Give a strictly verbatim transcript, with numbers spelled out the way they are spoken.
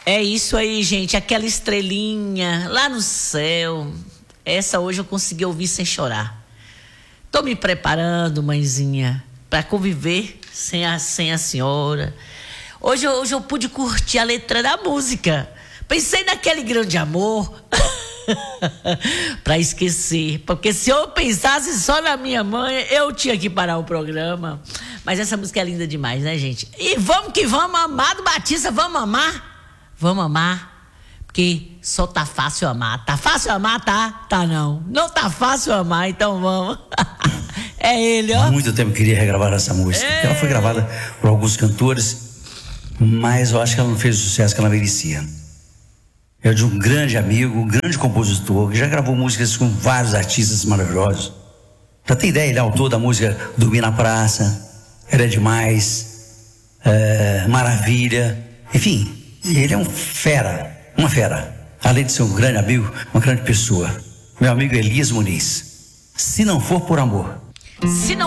É isso aí, gente. Aquela estrelinha lá no céu. Essa hoje eu consegui ouvir sem chorar. Tô me preparando, mãezinha, para conviver sem a, sem a senhora. Hoje, hoje eu pude curtir a letra da música. Pensei naquele grande amor para esquecer. Porque se eu pensasse só na minha mãe, eu tinha que parar o programa. Mas essa música é linda demais, né, gente? E vamos que vamos, Amado Batista, vamos amar? Vamos amar? Porque só tá fácil amar. Tá fácil amar, tá? Tá não. Não tá fácil amar, então vamos. É ele, ó. Há muito tempo eu queria regravar essa música. É. Ela foi gravada por alguns cantores, mas eu acho que ela não fez o sucesso que ela merecia. É de um grande amigo, um grande compositor, que já gravou músicas com vários artistas maravilhosos. Pra ter ideia, ele é autor da música Dormir na Praça, Era Demais, é, Maravilha, enfim, ele é um fera. Uma fera, além de ser um grande amigo, uma grande pessoa. Meu amigo Elias Muniz. Se não for por amor. Se não